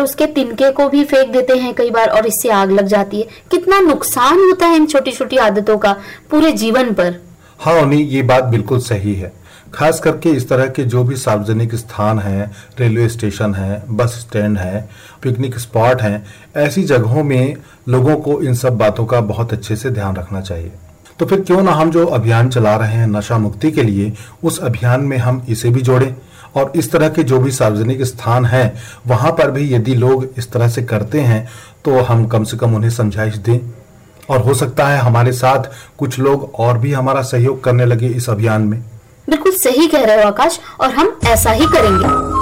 उसके तिनके को भी फेंक देते हैं कई बार और इससे आग लग जाती है। कितना नुकसान होता है इन छोटी छोटी आदतों का पूरे जीवन पर। हाँ उन्हीं, ये बात बिल्कुल सही है। खास करके इस तरह के जो भी सार्वजनिक स्थान हैं, रेलवे स्टेशन है, बस स्टैंड है, पिकनिक स्पॉट हैं, ऐसी जगहों में लोगों को इन सब बातों का बहुत अच्छे से ध्यान रखना चाहिए। तो फिर क्यों ना हम जो अभियान चला रहे हैं नशा मुक्ति के लिए, उस अभियान में हम इसे भी जोड़ें और इस तरह के जो भी सार्वजनिक स्थान हैं वहां पर भी यदि लोग इस तरह से करते हैं तो हम कम से कम उन्हें समझाइश दें और हो सकता है हमारे साथ कुछ लोग और भी हमारा सहयोग करने लगे इस अभियान में। बिल्कुल सही कह रहे हो आकाश, और हम ऐसा ही करेंगे।